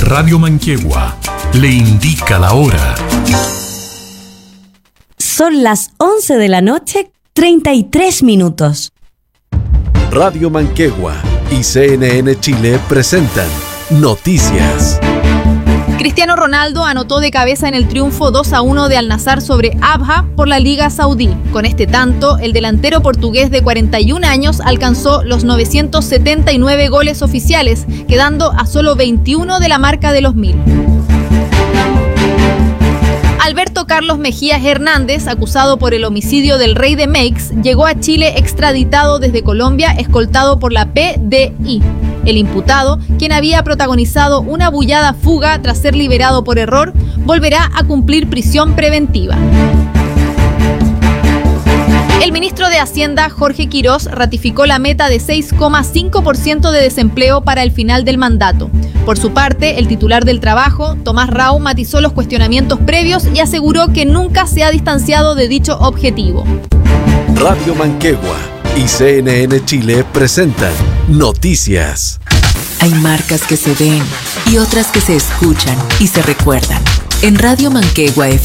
Radio Manquehue le indica la hora. Son las 11 de la noche, 33 minutos. Radio Manquehue y CNN Chile presentan Noticias. Cristiano Ronaldo anotó de cabeza en el triunfo 2-1 de Al-Nassr sobre Abha por la Liga Saudí. Con este tanto, el delantero portugués de 41 años alcanzó los 979 goles oficiales, quedando a solo 21 de la marca de los 1000. Alberto Carlos Mejías Hernández, acusado por el homicidio del rey de Meix, llegó a Chile extraditado desde Colombia, escoltado por la PDI. El imputado, quien había protagonizado una bullada fuga tras ser liberado por error, volverá a cumplir prisión preventiva. El ministro de Hacienda, Jorge Quirós, ratificó la meta de 6,5% de desempleo para el final del mandato. Por su parte, el titular del Trabajo, Tomás Rau, matizó los cuestionamientos previos y aseguró que nunca se ha distanciado de dicho objetivo. Radio Manquehue y CNN Chile presentan Noticias. Hay marcas que se ven y otras que se escuchan y se recuerdan. En Radio Manquehue